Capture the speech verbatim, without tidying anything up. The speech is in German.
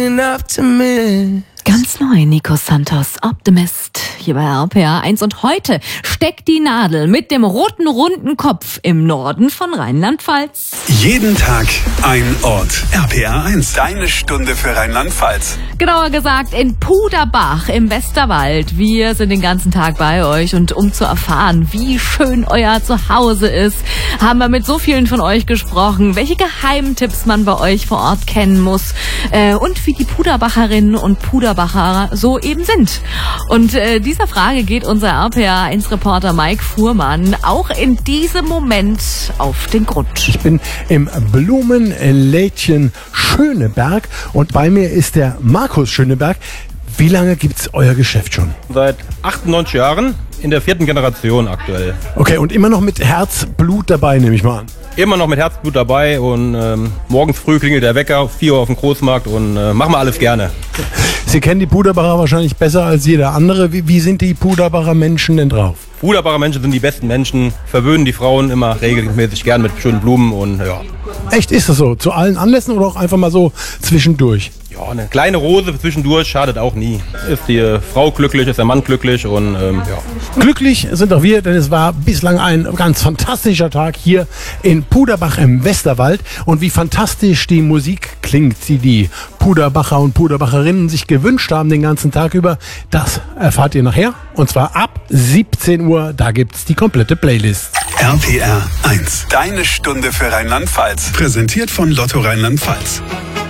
Ganz neu, Nico Santos, Optimist, hier bei R P R eins. Und heute steckt die Nadel mit dem roten, runden Kopf im Norden von Rheinland-Pfalz. Jeden Tag ein Ort. R P R eins, deine Stunde für Rheinland-Pfalz. Genauer gesagt in Puderbach im Westerwald. Wir sind den ganzen Tag bei euch und um zu erfahren, wie schön euer Zuhause ist, haben wir mit so vielen von euch gesprochen, welche Geheimtipps man bei euch vor Ort kennen muss äh, und wie die Puderbacherinnen und Puderbacher so eben sind. Und äh, dieser Frage geht unser R P R eins Reporter Mike Fuhrmann auch in diesem Moment auf den Grund. Ich bin im Blumenlädchen Schöneberg und bei mir ist der Markus Schöneberg. Wie lange gibt's euer Geschäft schon? Seit achtundneunzig Jahren, in der vierten Generation aktuell. Okay, und immer noch mit Herzblut dabei, nehme ich mal an. Immer noch mit Herzblut dabei und ähm, morgens früh klingelt der Wecker, vier Uhr auf dem Großmarkt und äh, machen wir alles gerne. Sie kennen die Puderbacher wahrscheinlich besser als jeder andere. Wie, wie sind die Puderbacher Menschen denn drauf? Puderbacher Menschen sind die besten Menschen, verwöhnen die Frauen immer regelmäßig gern mit schönen Blumen und ja. Echt, ist das so? Zu allen Anlässen oder auch einfach mal so zwischendurch? Ja, eine kleine Rose zwischendurch schadet auch nie. Ist die Frau glücklich, ist der Mann glücklich und ähm, ja. Glücklich sind auch wir, denn es war bislang ein ganz fantastischer Tag hier in Puderbach im Westerwald. Und wie fantastisch die Musik klingt, die die Puderbacher und Puderbacherinnen sich gewünscht haben den ganzen Tag über, das erfahrt ihr nachher. Und zwar ab siebzehn Uhr, da gibt's die komplette Playlist. R P R eins, deine Stunde für Rheinland-Pfalz. Präsentiert von Lotto Rheinland-Pfalz.